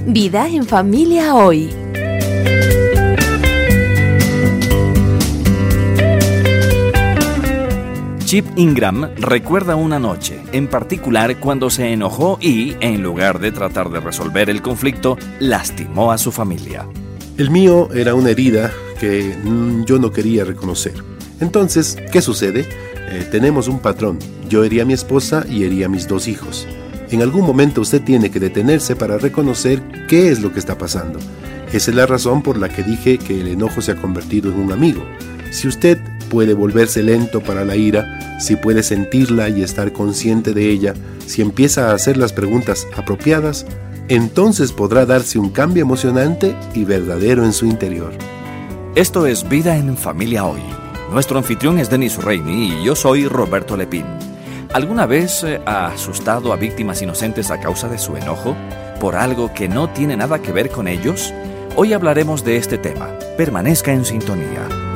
Vida en Familia Hoy. Chip Ingram recuerda una noche, en particular cuando se enojó y, en lugar de tratar de resolver el conflicto, lastimó a su familia. El mío era una herida que yo no quería reconocer. Entonces, ¿qué sucede? Tenemos un patrón. Yo herí a mi esposa y herí a mis 2 hijos. En algún momento usted tiene que detenerse para reconocer qué es lo que está pasando. Esa es la razón por la que dije que el enojo se ha convertido en un amigo. Si usted puede volverse lento para la ira, si puede sentirla y estar consciente de ella, si empieza a hacer las preguntas apropiadas, entonces podrá darse un cambio emocionante y verdadero en su interior. Esto es Vida en Familia Hoy. Nuestro anfitrión es Denis Reini y yo soy Roberto Lepín. ¿Alguna vez ha asustado a víctimas inocentes a causa de su enojo? ¿Por algo que no tiene nada que ver con ellos? Hoy hablaremos de este tema. Permanezca en sintonía.